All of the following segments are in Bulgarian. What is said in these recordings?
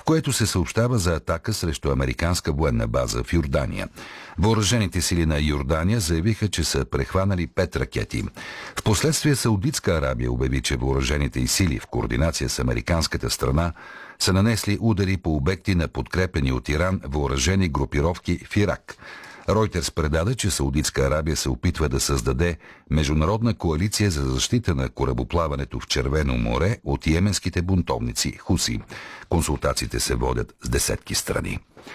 в което се съобщава за атака срещу американска военна база в Йордания. Въоръжените сили на Йордания заявиха, че са прехванали 5 ракети. Впоследствие Саудитска Арабия обяви, че въоръжените й сили в координация с американската страна са нанесли удари по обекти на подкрепени от Иран въоръжени групировки в Ирак. Ройтерс предаде, че Саудитска Арабия се опитва да създаде международна коалиция за защита на корабоплаването в Червено море от йеменските бунтовници Хуси. Консултациите се водят с десетки страни.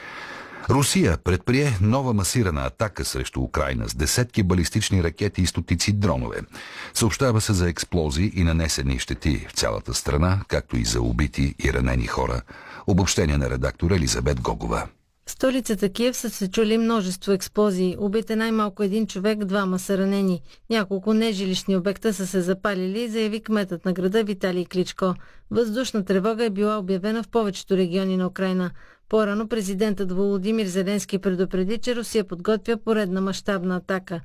Русия предприе нова масирана атака срещу Украйна с десетки балистични ракети и стотици дронове. Съобщава се за експлозии и нанесени щети в цялата страна, както и за убити и ранени хора. Обобщение на редактор Елизабет Гогова. В столицата Киев са се чули множество експлозии. Убит е най-малко един човек, 2 са ранени. Няколко нежилищни обекта са се запалили, заяви кметът на града Виталий Кличко. Въздушна тревога е била обявена в повечето региони на Украйна. По-рано президентът Володимир Зеленски предупреди, че Русия подготвя поредна мащабна атака.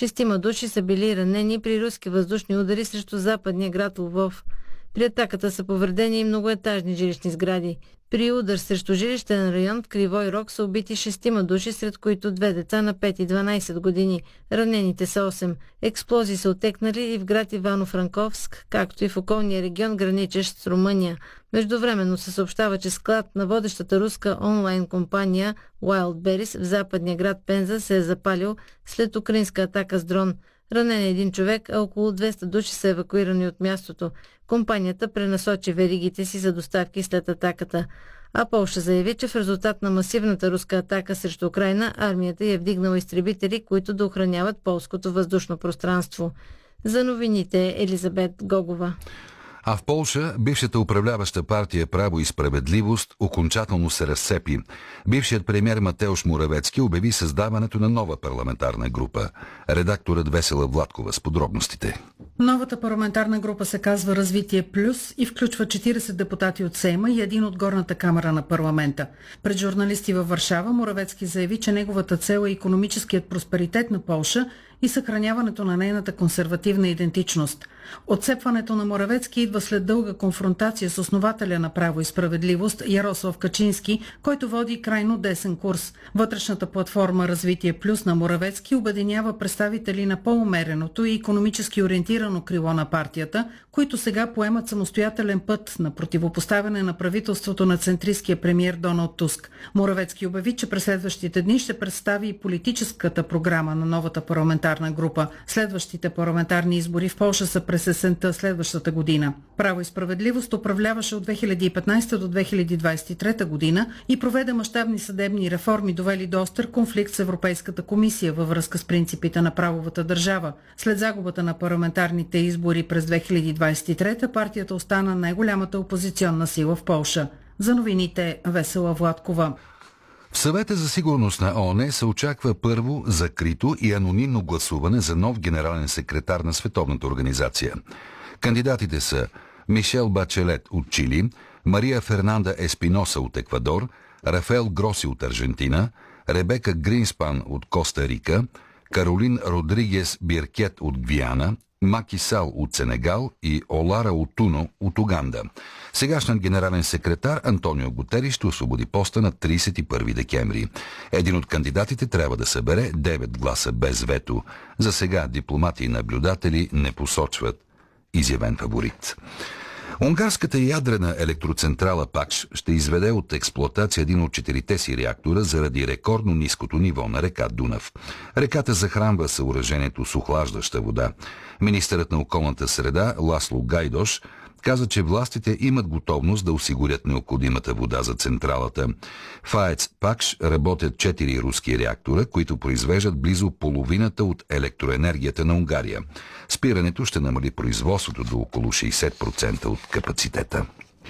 6 души са били ранени при руски въздушни удари срещу западния град Лвов. При атаката са повредени и многоетажни жилищни сгради. При удар срещу жилищен район в Кривой Рог са убити 6 души, сред които 2 деца на 5 и 12 години. Ранените са 8. Експлозии са отекнали и в град Ивано-Франковск, както и в околния регион, граничещ с Румъния. Междувременно се съобщава, че склад на водещата руска онлайн компания Wildberries в западния град Пенза се е запалил след украинска атака с дрон. Ранен е един човек, а около 200 души са евакуирани от мястото. Компанията пренасочи веригите си за доставки след атаката. А Полша заяви, че в резултат на масивната руска атака срещу Украйна, армията е вдигнала изтребители, които да охраняват полското въздушно пространство. За новините Елизабет Гогова. А в Полша бившата управляваща партия Право и справедливост окончателно се разцепи. Бившият премиер Матеуш Моравецки обяви създаването на нова парламентарна група. Редакторът Весела Владкова с подробностите. Новата парламентарна група се казва Развитие Плюс и включва 40 депутати от Сейма и един от горната камара на парламента. Пред журналисти във Варшава Моравецки заяви, че неговата цел е икономическият просперитет на Полша и съхраняването на нейната консервативна идентичност. Отцепването на Моравецки идва след дълга конфронтация с основателя на Право и справедливост Ярослав Качински, който води крайно десен курс. Вътрешната платформа Развитие Плюс на Моравецки обединява представители на по-умереното и икономически ориентирано крило на партията, които сега поемат самостоятелен път на противопоставяне на правителството на центристския премиер Доналд Туск. Моравецки обяви, че през следващите дни ще представи и политическата програма на новата парламентарна група. Следващите парламентарни избори в Полша са през есента следващата година. Право и справедливост управляваше от 2015 до 2023 година и проведе мащабни съдебни реформи, довели до остър конфликт с Европейската комисия във връзка с принципите на правовата държава. След загубата на парламентарните избори през 2023 партията остана най-голямата опозиционна сила в Полша. За новините Весела Владкова. В Съвета за сигурност на ООН се очаква първо закрито и анонимно гласуване за нов генерален секретар на Световната организация. Кандидатите са Мишел Бачелет от Чили, Мария Фернанда Еспиноса от Еквадор, Рафаел Гроси от Аржентина, Ребека Гринспан от Коста Рика, Каролин Родригес Биркет от Гвиана, Маки Сал от Сенегал и Олара Отуно от Уганда. Сегашният генерален секретар Антонио Гутериш ще освободи поста на 31 декември. Един от кандидатите трябва да събере 9 гласа без вето. За сега дипломати и наблюдатели не посочват изявен фаворит. Унгарската ядрена електроцентрала Пакш ще изведе от експлоатация един от 4-те си реактора заради рекордно ниското ниво на река Дунав. Реката захранва съоръжението с охлаждаща вода. Министърът на околната среда Ласло Гайдош каза, че властите имат готовност да осигурят необходимата вода за централата. В АЕЦ Пакш работят 4 руски реактора, които произвеждат близо половината от електроенергията на Унгария. Спирането ще намали производството до около 60% от капацитета.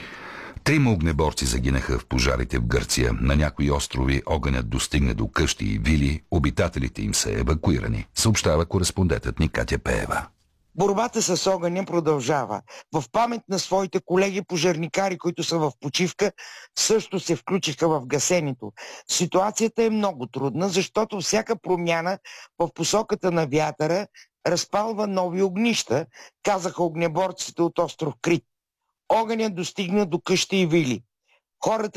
3 огнеборци загинаха в пожарите в Гърция. На някои острови огънят достигне до къщи и вили, обитателите им са евакуирани, съобщава кореспондентът ни Катя Пеева. Борбата с огъня продължава. В памет на своите колеги пожарникари, които са в почивка, също се включиха в гасенето. Ситуацията е много трудна, защото всяка промяна в посоката на вятъра разпалва нови огнища, казаха огнеборците от остров Крит. Огънят достигна до къщи и вили. Хората